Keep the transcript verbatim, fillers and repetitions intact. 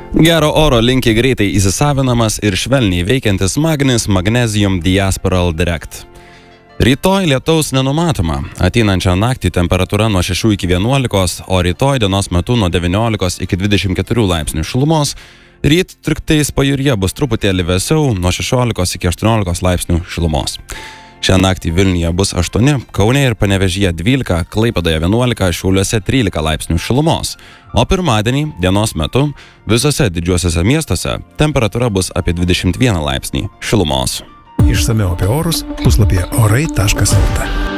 Gero oro linki greitai įsisavinamas ir švelniai veikiantis Magnis Magnesium Diasporal Direct. Rytoj lietaus nenumatoma. Ateinančią naktį temperatūra nuo šešių iki vienuolikos, o rytoj dienos metu nuo devyniolikos iki dvidešimt keturių laipsnių šilumos. Ryt triktais pajūryje bus truputėlį vėsiau, nuo šešiolikos iki aštuoniolikos laipsnių šilumos. Šią naktį Vilniuje bus aštuoni, Kaune ir Panevėžyje dvylika, Klaipėdoje vienuolika, Šiauliuose trylika laipsnių šilumos. O pirmadienį dienos metu visose didžiuosiuose miestuose temperatūra bus apie dvidešimt vieną laipsnį šilumos. Išsamiau apie orus puslapyje orai taškas lt.